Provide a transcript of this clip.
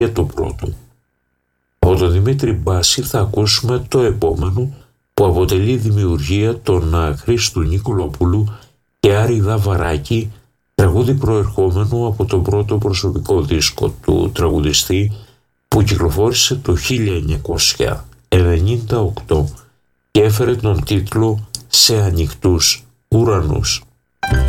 για το πρώτο. Από τον Δημήτρη Μπάση θα ακούσουμε το επόμενο, που αποτελεί δημιουργία των Χρήστου Νικολοπούλου και Άρη Δαβαράκη, τραγούδι προερχόμενο από τον πρώτο προσωπικό δίσκο του τραγουδιστή που κυκλοφόρησε το 1998 και έφερε τον τίτλο «Σε ανοιχτούς ουρανούς».